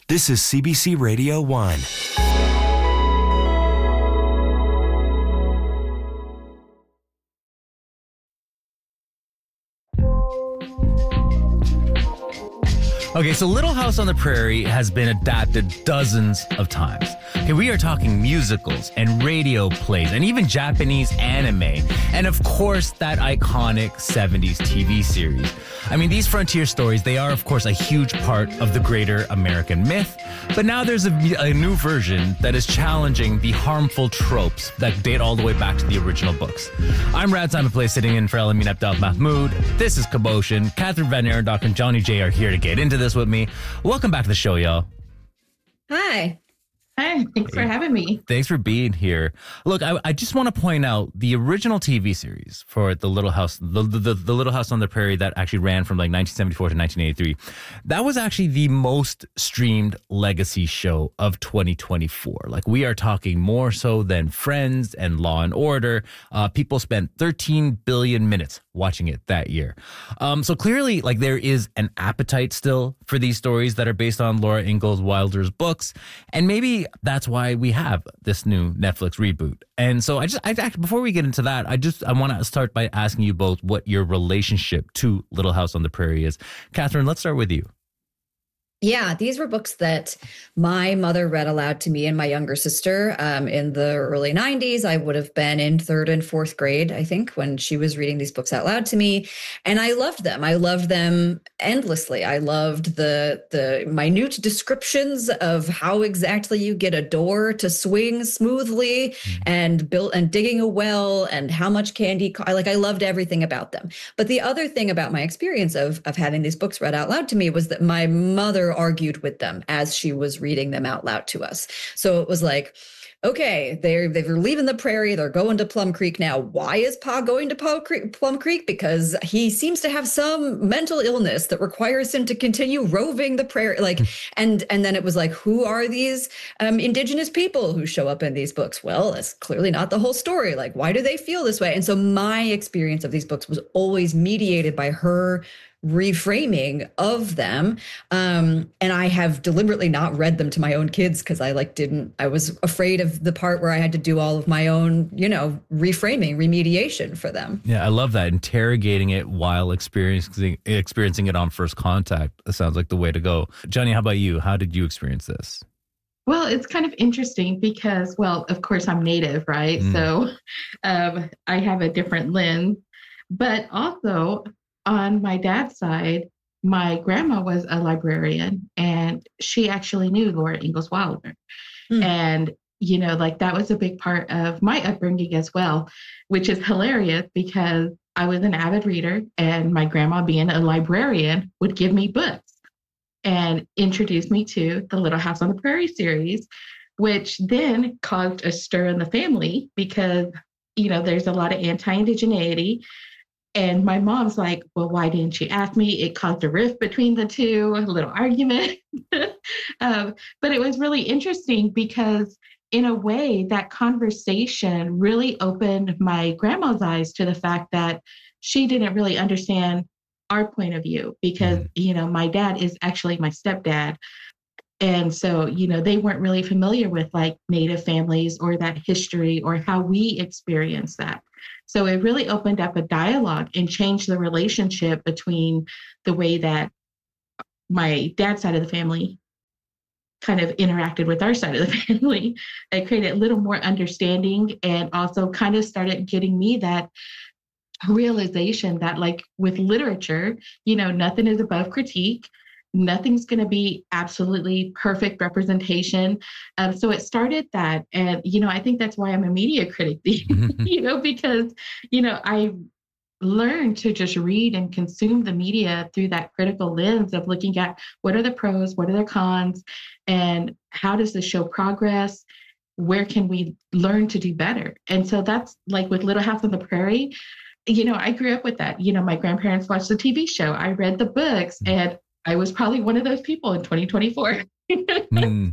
This is CBC Radio 1. Okay, so Little House on the Prairie has been adapted dozens of times. Okay, we are talking musicals and radio plays and even Japanese anime. And of course, that iconic 70s TV series. I mean, these frontier stories, they are, of course, a huge part of the greater American myth. But now there's a new version that is challenging the harmful tropes that date all the way back to the original books. I'm Rad Simon Play, sitting in for Elamin Abdel Mahmoud. This is Commotion. Catherine Van Arendonk and Johnny J are here to get into this with me. Welcome back to the show, y'all. Hi. Hi, thanks for having me. Thanks for being here. Look, I just want to point out the original TV series for the Little House, the Little House on the Prairie that actually ran from like 1974 to 1983. That was actually the most streamed legacy show of 2024. Like, we are talking more so than Friends and Law and Order. People spent 13 billion minutes watching it that year. So clearly, like, there is an appetite still for these stories that are based on Laura Ingalls Wilder's books, and maybe that's why we have this new Netflix reboot. And so I actually, before we get into that, I want to start by asking you both what your relationship to Little House on the Prairie is. Catherine, let's start with you. Yeah, these were books that my mother read aloud to me and my younger sister in the early 90s. I would have been in third and fourth grade, I think, when she was reading these books out loud to me. And I loved them. I loved them endlessly. I loved the minute descriptions of how exactly you get a door to swing smoothly and digging a well and how much candy. I loved everything about them. But the other thing about my experience of having these books read out loud to me was that my mother argued with them as she was reading them out loud to us. So it was like, okay, they're leaving the prairie. They're going to Plum Creek now. Why is Pa going to Plum Creek? Because he seems to have some mental illness that requires him to continue roving the prairie. And then it was like, who are these indigenous people who show up in these books? Well, that's clearly not the whole story. Like, why do they feel this way? And so my experience of these books was always mediated by her reframing of them. And I have deliberately not read them to my own kids because I was afraid of the part where I had to do all of my own, reframing, remediation for them. Yeah, I love that. Interrogating it while experiencing it on first contact. That sounds like the way to go. Johnny, how about you? How did you experience this? Well, it's kind of interesting because, well, of course I'm Native, right? So I have a different lens, but also on my dad's side, my grandma was a librarian and she actually knew Laura Ingalls Wilder. And, that was a big part of my upbringing as well, which is hilarious because I was an avid reader and my grandma, being a librarian, would give me books and introduce me to the Little House on the Prairie series, which then caused a stir in the family because, there's a lot of anti-indigeneity. And my mom's like, well, why didn't you ask me? It caused a rift between the two, a little argument. But it was really interesting because in a way, that conversation really opened my grandma's eyes to the fact that she didn't really understand our point of view because, my dad is actually my stepdad. And so, they weren't really familiar with like Native families or that history or how we experience that. So it really opened up a dialogue and changed the relationship between the way that my dad's side of the family kind of interacted with our side of the family. It created a little more understanding and also kind of started getting me that realization that like with literature, nothing is above critique. Nothing's going to be absolutely perfect representation. So it started that. And, I think that's why I'm a media critic, because, I learned to just read and consume the media through that critical lens of looking at what are the pros, what are the cons, and how does the show progress? Where can we learn to do better? And so that's like with Little House on the Prairie, I grew up with that. My grandparents watched the TV show. I read the books and I was probably one of those people in 2024. And,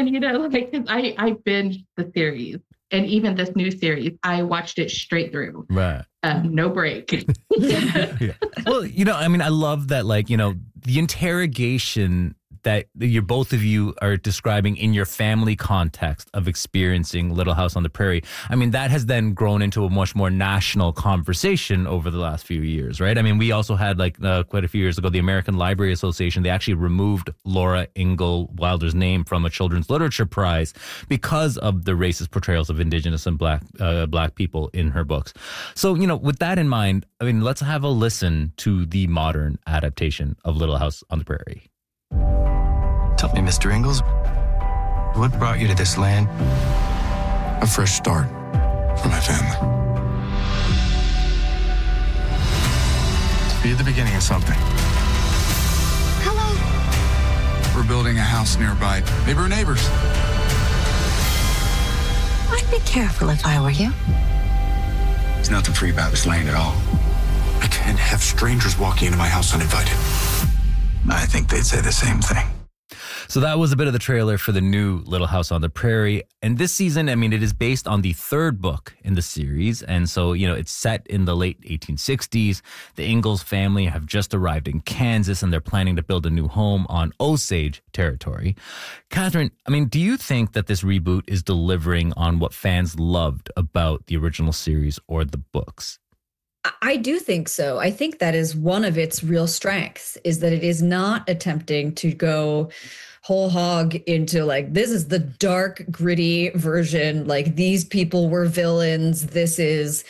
I binged the series and even this new series, I watched it straight through. Right. No break. Yeah. Well, I love that, the interrogation that you're both of you are describing in your family context of experiencing Little House on the Prairie. I mean, that has then grown into a much more national conversation over the last few years, right? I mean, we also had quite a few years ago, the American Library Association, they actually removed Laura Ingalls Wilder's name from a Children's Literature Prize because of the racist portrayals of Indigenous and Black people in her books. So, with that in mind, I mean, let's have a listen to the modern adaptation of Little House on the Prairie. Tell me, Mr. Ingalls, what brought you to this land? A fresh start for my family. To be at the beginning of something. Hello. We're building a house nearby. Maybe we're neighbors. I'd be careful if I were you. There's nothing free about this land at all. I can't have strangers walking into my house uninvited. I think they'd say the same thing. So that was a bit of the trailer for the new Little House on the Prairie. And this season, I mean, it is based on the third book in the series. And so, it's set in the late 1860s. The Ingalls family have just arrived in Kansas and they're planning to build a new home on Osage territory. Catherine, I mean, do you think that this reboot is delivering on what fans loved about the original series or the books? I do think so. I think that is one of its real strengths, is that it is not attempting to go whole hog into this is the dark, gritty version. These people were villains. This is,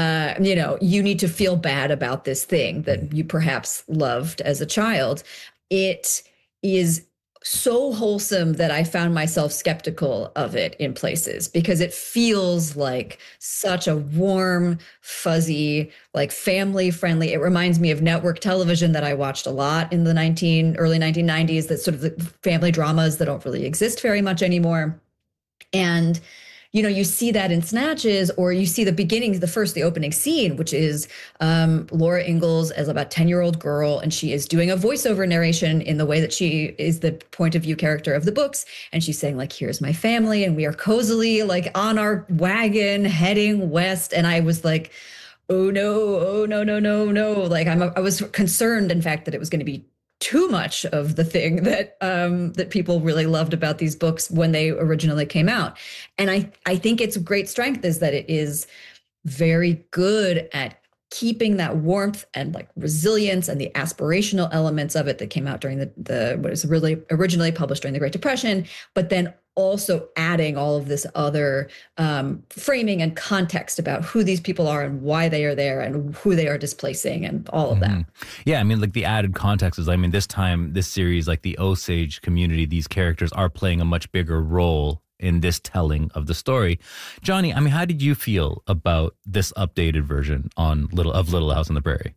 you need to feel bad about this thing that you perhaps loved as a child. It is so wholesome that I found myself skeptical of it in places, because it feels like such a warm, fuzzy, family friendly. It reminds me of network television that I watched a lot in the early 1990s, that sort of the family dramas that don't really exist very much anymore. And you see that in snatches, or you see the beginning, the opening scene, which is Laura Ingalls as about 10-year-old girl, and she is doing a voiceover narration in the way that she is the point of view character of the books. And she's saying here's my family, and we are cozily on our wagon heading west. And I was like, oh no, no. I was concerned, in fact, that it was going to be too much of the thing that that people really loved about these books when they originally came out. And I think its great strength is that it is very good at keeping that warmth and resilience and the aspirational elements of it that came out during the what was really originally published during the Great Depression, but then also adding all of this other framing and context about who these people are and why they are there and who they are displacing and all of that. Yeah, I mean, the added context is, this series, the Osage community, these characters are playing a much bigger role in this telling of the story. Johnny, I mean, how did you feel about this updated version of Little House on the Prairie?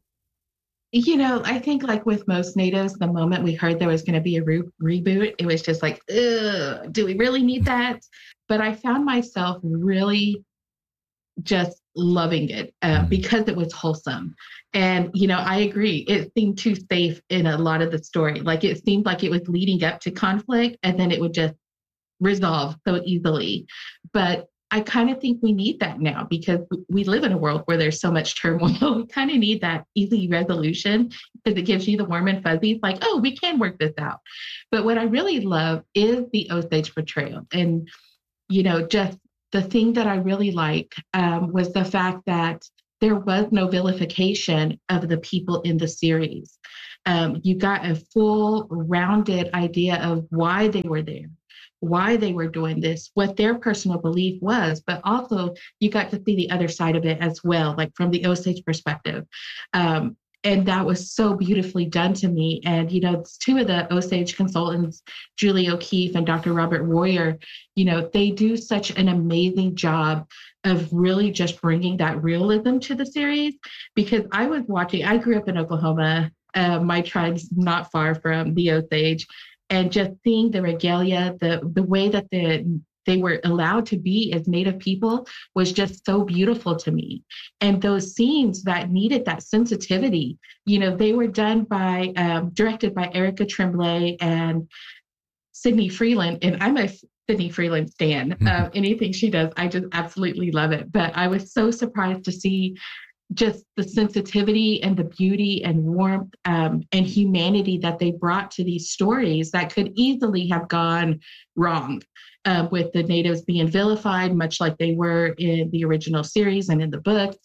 I think with most natives, the moment we heard there was going to be a reboot, it was just ugh, do we really need that? But I found myself really just loving it because it was wholesome. And, I agree. It seemed too safe in a lot of the story. It seemed like it was leading up to conflict and then it would just resolve so easily. But I kind of think we need that now, because we live in a world where there's so much turmoil. We kind of need that easy resolution, because it gives you the warm and fuzzies, oh, we can work this out. But what I really love is the Osage portrayal. And, just the thing that I really like was the fact that there was no vilification of the people in the series. You got a full, rounded idea of why they were there, why they were doing this, what their personal belief was, but also you got to see the other side of it as well, from the Osage perspective. And that was so beautifully done to me. And, two of the Osage consultants, Julie O'Keefe and Dr. Robert Warrior, they do such an amazing job of really just bringing that realism to the series. Because I grew up in Oklahoma. My tribe's not far from the Osage. And just seeing the regalia, the way that they were allowed to be as Native people was just so beautiful to me. And those scenes that needed that sensitivity, they were directed by Erica Tremblay and Sydney Freeland. And I'm a Sydney Freeland stan. Anything she does, I just absolutely love it. But I was so surprised to see just the sensitivity and the beauty and warmth and humanity that they brought to these stories that could easily have gone wrong with the natives being vilified, much like they were in the original series and in the books.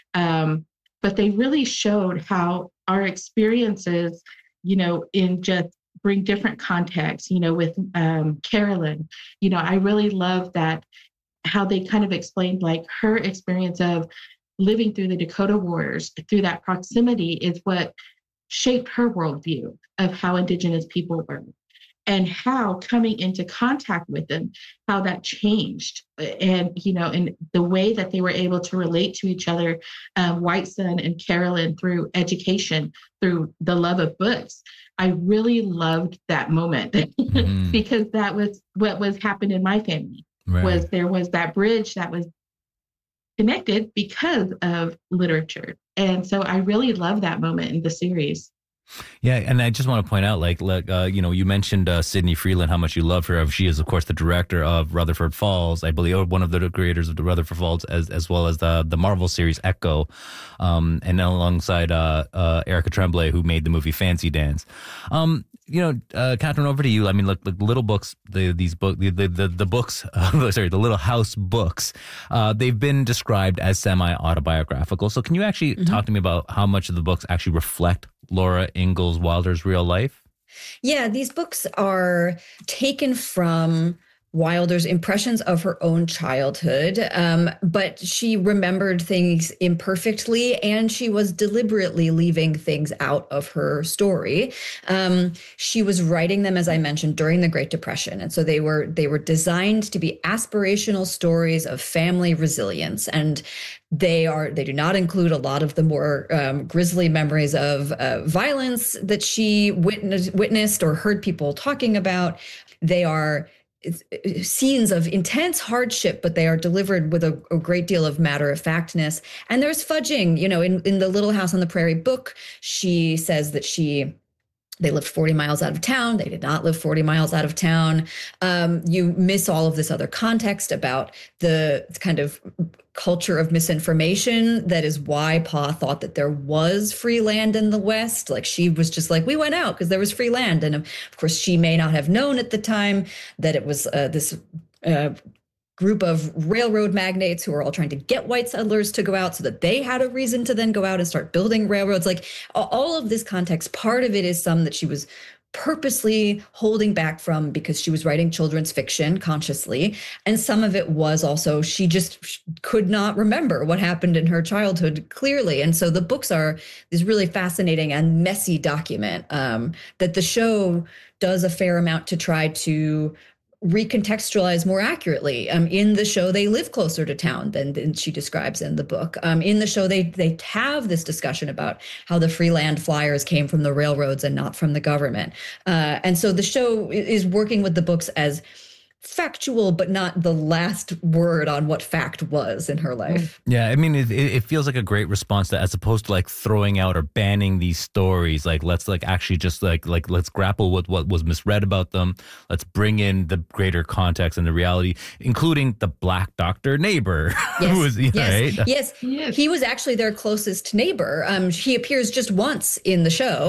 But they really showed how our experiences, in just bring different contexts, with Carolyn, I really love that how they kind of explained like her experience of living through the Dakota Wars, through that proximity is what shaped her worldview of how Indigenous people were and how coming into contact with them, how that changed. And, in the way that they were able to relate to each other, White Sun and Carolyn, through education, through the love of books. I really loved that moment because that was what was happening in my family. Right. There was that bridge that was connected because of literature. And so I really love that moment in the series. Yeah, and I just want to point out, you mentioned Sydney Freeland, how much you love her. She is, of course, the director of Rutherford Falls, I believe, or one of the creators of the Rutherford Falls, as well as the Marvel series Echo, and then alongside Erica Tremblay, who made the movie Fancy Dance. Catherine, over to you. I mean, look, the Little Books, the books, the Little House books, they've been described as semi-autobiographical. So can you actually talk to me about how much of the books actually reflect Laura Ingalls Wilder's real life? Yeah, these books are taken from Wilder's impressions of her own childhood, but she remembered things imperfectly, and she was deliberately leaving things out of her story. She was writing them, as I mentioned, during the Great Depression, and so they were designed to be aspirational stories of family resilience, and they do not include a lot of the more grisly memories of violence that she witnessed or heard people talking about. They are scenes of intense hardship, but they are delivered with a great deal of matter-of-factness. And there's fudging, in the Little House on the Prairie book, she says that they lived 40 miles out of town. They did not live 40 miles out of town. You miss all of this other context about the kind of culture of misinformation. That is why Pa thought that there was free land in the West. Like, she was just like, we went out because there was free land. And of course, she may not have known at the time that it was this group of railroad magnates who were all trying to get white settlers to go out so that they had a reason to then go out and start building railroads. Like, all of this context, part of it is some that she was purposely holding back from because she was writing children's fiction consciously. And some of it was also, she just could not remember what happened in her childhood clearly. And so the books are this really fascinating and messy document that the show does a fair amount to try to recontextualize more accurately. In the show, they live closer to town than she describes in the book. In the show, they have this discussion about how the free land flyers came from the railroads and not from the government. And so the show is working with the books as factual, but not the last word on what fact was in her life. Yeah, I mean, it feels like a great response to, as opposed to like throwing out or banning these stories. Like, let's actually just like let's grapple with what was misread about them. Let's bring in the greater context and the reality, including the Black Doctor neighbor. Yes, right? Yes. He was actually their closest neighbor. He appears just once in the show,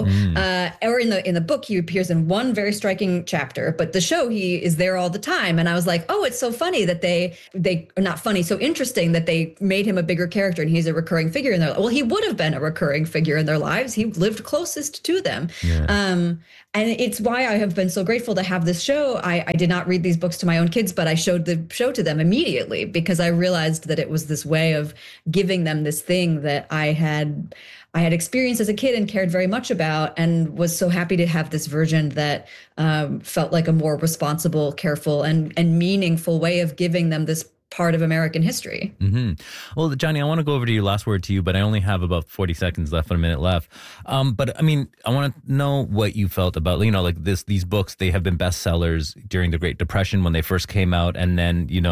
or in the book. He appears in one very striking chapter, but the show he is there all the time. And I was like, oh, it's so funny that they not funny, so interesting that they made him a bigger character and he's a recurring figure in their lives. Well, he would have been a recurring figure in their lives. He lived closest to them. Yeah. And it's why I have been so grateful to have this show. I did not read these books to my own kids, but I showed the show to them immediately because I realized that it was this way of giving them this thing that I had experienced as a kid and cared very much about, and was so happy to have this version that felt like a more responsible, careful, and meaningful way of giving them this part of American history. Mm-hmm. Well, Johnny, I want to go over to your last word to you, but I only have about 40 seconds left and a minute left. But I mean, I want to know what you felt about, these books. They have been bestsellers during the Great Depression when they first came out. And then, the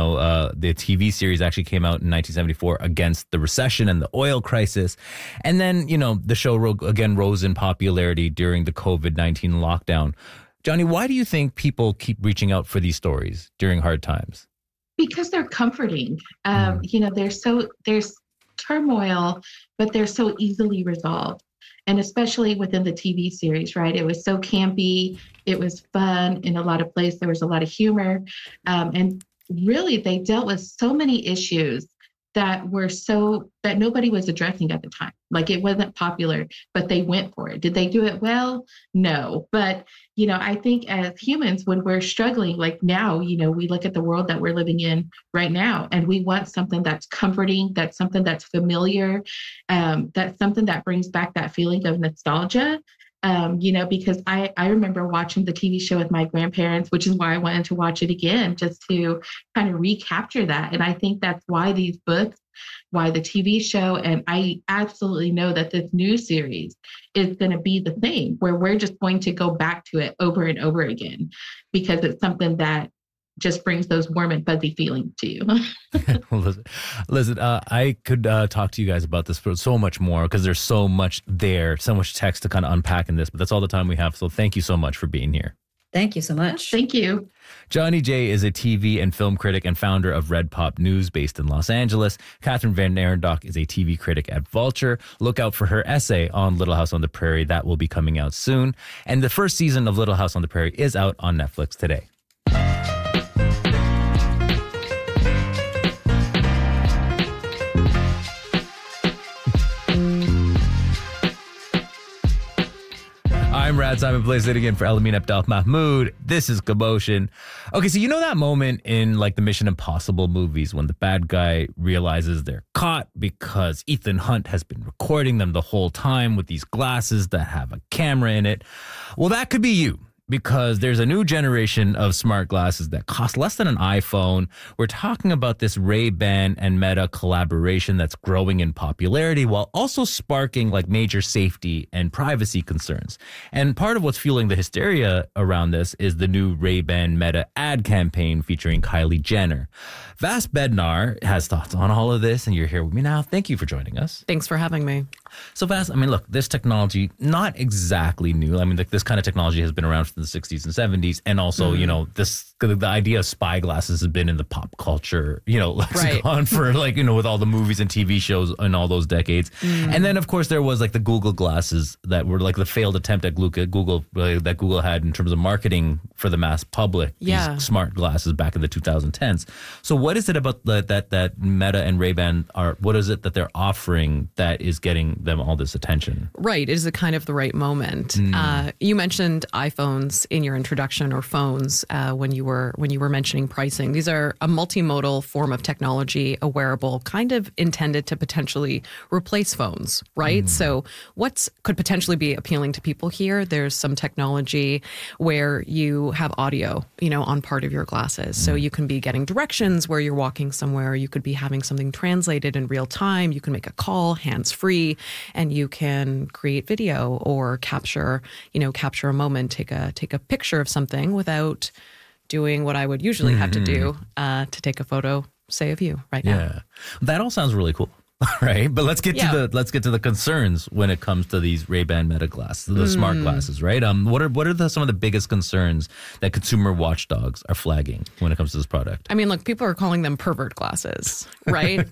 TV series actually came out in 1974 against the recession and the oil crisis. And then, the show rose in popularity during the COVID-19 lockdown. Johnny, why do you think people keep reaching out for these stories during hard times? Because they're comforting. There's turmoil, but they're so easily resolved. And especially within the TV series, right? It was so campy. It was fun in a lot of places. There was a lot of humor. And really, they dealt with so many issues that nobody was addressing at the time. Like, it wasn't popular, but they went for it. Did they do it well? No. But, I think as humans, when we're struggling, like now, we look at the world that we're living in right now, and we want something that's comforting, that's something that's familiar, that's something that brings back that feeling of nostalgia. Because I remember watching the TV show with my grandparents, which is why I wanted to watch it again, just to kind of recapture that. And I think that's why these books, why the TV show, and I absolutely know that this new series is going to be the same, where we're just going to go back to it over and over again, because it's something that just brings those warm and fuzzy feelings to you. Listen, I could talk to you guys about this for so much more, because there's so much there, so much text to kind of unpack in this, but that's all the time we have. So thank you so much for being here. Thank you so much. Thank you. Johnny J is a TV and film critic and founder of Red Pop News based in Los Angeles. Catherine Van Arendonk is a TV critic at Vulture. Look out for her essay on Little House on the Prairie. That will be coming out soon. And the first season of Little House on the Prairie is out on Netflix today. I'm Rad Simon, plays it again for Elamin Abdel Mahmoud. This is Commotion. Okay, so you know that moment in like the Mission Impossible movies when the bad guy realizes they're caught because Ethan Hunt has been recording them the whole time with these glasses that have a camera in it? Well, that could be you, because there's a new generation of smart glasses that cost less than an iPhone. We're talking about this Ray-Ban and Meta collaboration that's growing in popularity while also sparking like major safety and privacy concerns. And part of what's fueling the hysteria around this is the new Ray-Ban Meta ad campaign featuring Kylie Jenner. Vas Bednar has thoughts on all of this, and you're here with me now. Thank you for joining us. Thanks for having me. So Vas, I mean, look, this technology, not exactly new. I mean, like, this kind of technology has been around since the 60s and 70s. And also, the idea of spy glasses has been in the pop culture, lexicon for with all the movies and TV shows in all those decades. And then, of course, there was like the Google glasses that were like the failed attempt at Google that Google had in terms of marketing for the mass public, these smart glasses back in the 2010s. So what is it about that Meta and Ray-Ban what is it that they're offering that is getting them all this attention? Right. Is it kind of the right moment? You mentioned iPhones in your introduction, or phones, when you were mentioning pricing. These are a multimodal form of technology, a wearable, kind of intended to potentially replace phones, right? So what could potentially be appealing to people here? There's some technology where you have audio, on part of your glasses. So you can be getting directions where you're walking somewhere. You could be having something translated in real time. You can make a call hands-free, and you can create video or capture a moment, take a picture of something without doing what I would usually have to do to take a photo, say, of you right now. Yeah, that all sounds really cool. Right, but let's get to the concerns when it comes to these Ray-Ban Meta glasses, the smart glasses, right? What are some of the biggest concerns that consumer watchdogs are flagging when it comes to this product? I mean, look, people are calling them pervert glasses, right?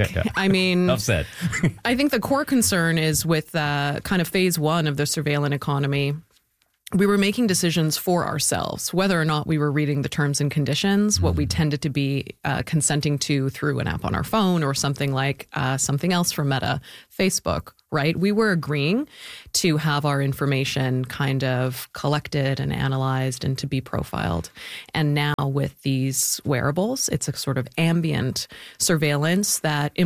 I mean, upset. I think the core concern is with kind of phase one of the surveillance economy. We were making decisions for ourselves, whether or not we were reading the terms and conditions, what we tended to be consenting to through an app on our phone, or something like something else from Meta, Facebook, right? We were agreeing to have our information kind of collected and analyzed and to be profiled. And now with these wearables, it's a sort of ambient surveillance that,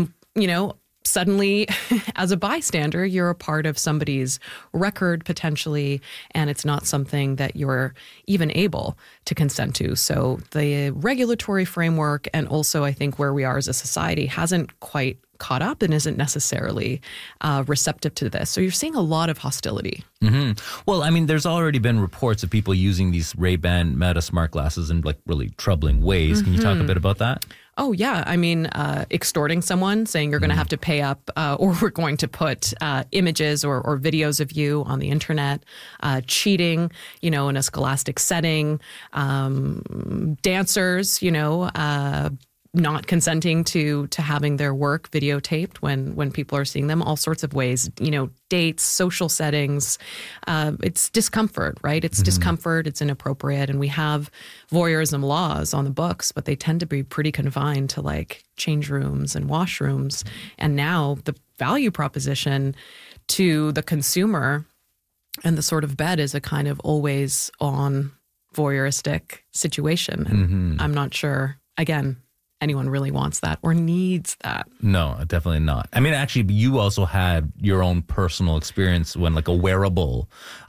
suddenly, as a bystander, you're a part of somebody's record potentially, and it's not something that you're even able to consent to. So the regulatory framework, and also I think where we are as a society, hasn't quite caught up and isn't necessarily receptive to this. So you're seeing a lot of hostility. Well, I mean, there's already been reports of people using these Ray-Ban Meta smart glasses in like really troubling ways. Can you talk a bit about that? Oh, yeah. I mean, extorting someone, saying you're going to have to pay up, or we're going to put images or videos of you on the internet, cheating, in a scholastic setting, dancers, not consenting to having their work videotaped when people are seeing them, all sorts of ways, dates, social settings. It's discomfort, right? It's discomfort, it's inappropriate. And we have voyeurism laws on the books, but they tend to be pretty confined to like change rooms and washrooms. And now the value proposition to the consumer and the sort of bed is a kind of always on voyeuristic situation. And I'm not sure, again, anyone really wants that or needs that. No, definitely not. I mean, actually, you also had your own personal experience when like a wearable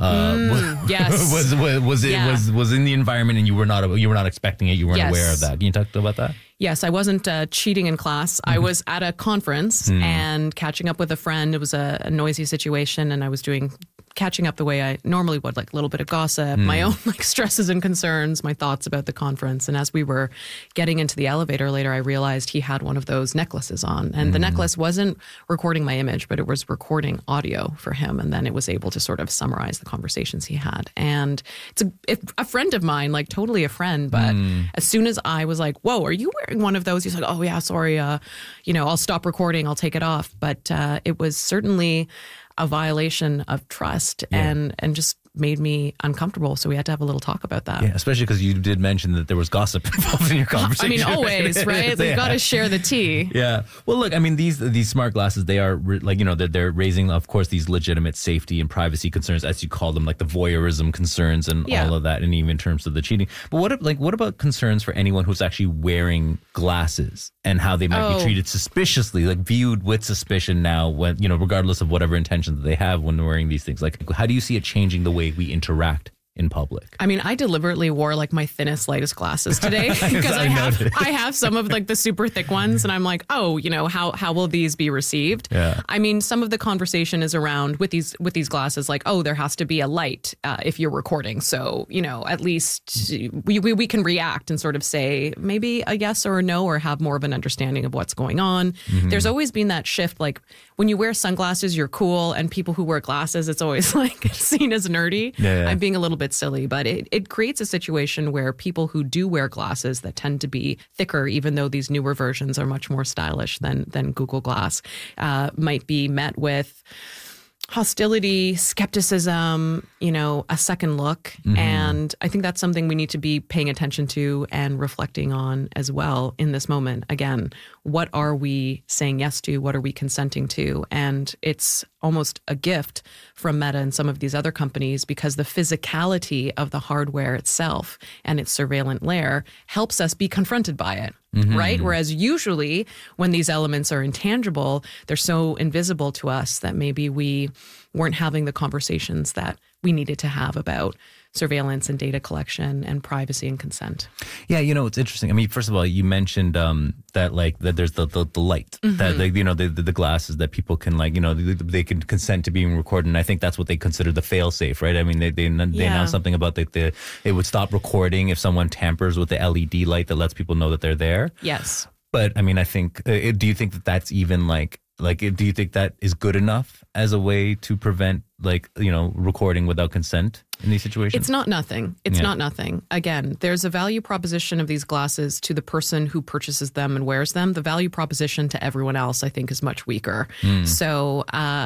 yes. was in the environment and you were not expecting it. You weren't aware of that. Can you talk about that? Yes, I wasn't cheating in class. I was at a conference and catching up with a friend. It was a noisy situation, and I was catching up the way I normally would, like a little bit of gossip, my own like stresses and concerns, my thoughts about the conference. And as we were getting into the elevator later, I realized he had one of those necklaces on. And the necklace wasn't recording my image, but it was recording audio for him. And then it was able to sort of summarize the conversations he had. And it's a friend of mine, like totally a friend. But as soon as I was like, whoa, are you wearing one of those? He's like, oh yeah, sorry. I'll stop recording. I'll take it off. But it was certainly a violation of trust and just made me uncomfortable. So we had to have a little talk about that. Yeah, especially because you did mention that there was gossip involved in your conversation. I mean, always, right? We've got to share the tea. Yeah. Well, look, I mean, these smart glasses, they are they're raising, of course, these legitimate safety and privacy concerns, as you call them, like the voyeurism concerns and all of that, and even in terms of the cheating. But what about concerns for anyone who's actually wearing glasses and how they might be treated suspiciously, like viewed with suspicion now, when regardless of whatever intentions they have when wearing these things? Like, how do you see it changing the way we interact in public? I mean, I deliberately wore like my thinnest, lightest glasses today because I have some of like the super thick ones, and I'm like, how will these be received? Yeah. I mean, some of the conversation is around with these glasses, like, there has to be a light if you're recording, so at least we can react and sort of say maybe a yes or a no, or have more of an understanding of what's going on. There's always been that shift, like when you wear sunglasses, you're cool, and people who wear glasses, it's always like seen as nerdy. Yeah. I'm being a little bit silly, but it creates a situation where people who do wear glasses that tend to be thicker, even though these newer versions are much more stylish than Google Glass, might be met with hostility, skepticism, a second look. And I think that's something we need to be paying attention to and reflecting on as well in this moment. Again, what are we saying yes to? What are we consenting to? And it's almost a gift from Meta and some of these other companies, because the physicality of the hardware itself and its surveillance layer helps us be confronted by it. Right? Whereas usually when these elements are intangible, they're so invisible to us that maybe we weren't having the conversations that we needed to have about surveillance and data collection and privacy and consent. Yeah, it's interesting. I mean, first of all, you mentioned that there's the light, that the glasses that people can they can consent to being recorded, and I think that's what they consider the fail safe, right? I mean, they announced something about it would stop recording if someone tampers with the LED light that lets people know that they're there. Yes, but I mean, I think do you think that that's even do you think that is good enough as a way to prevent recording without consent in these situations? It's not nothing. It's not nothing. Again, there's a value proposition of these glasses to the person who purchases them and wears them. The value proposition to everyone else, I think, is much weaker. So,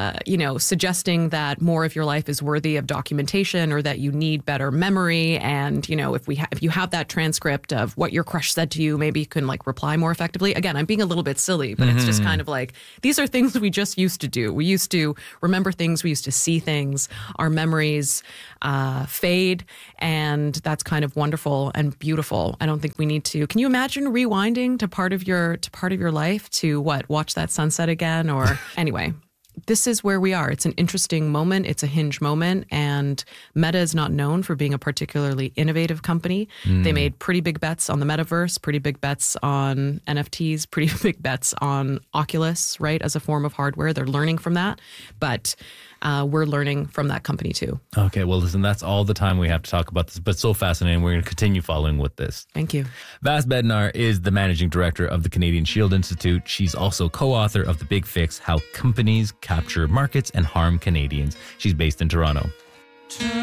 suggesting that more of your life is worthy of documentation, or that you need better memory, and if you have that transcript of what your crush said to you, maybe you can reply more effectively. Again, I'm being a little bit silly, but it's just kind of like, these are things we just used to do. We used to remember things. We used to see things. Our memories fade, and that's kind of wonderful and beautiful. I don't think we need to. Can you imagine rewinding to part of your life to watch that sunset again? Or anyway, this is where we are. It's an interesting moment. It's a hinge moment, and Meta is not known for being a particularly innovative company. They made pretty big bets on the metaverse, pretty big bets on NFTs, pretty big bets on Oculus, right, as a form of hardware. They're learning from that, but we're learning from that company too. Okay, well, listen, that's all the time we have to talk about this, but so fascinating. We're going to continue following with this. Thank you. Vas Bednar is the managing director of the Canadian Shield Institute. She's also co-author of The Big Fix: How Companies Capture Markets and Harm Canadians. She's based in Toronto.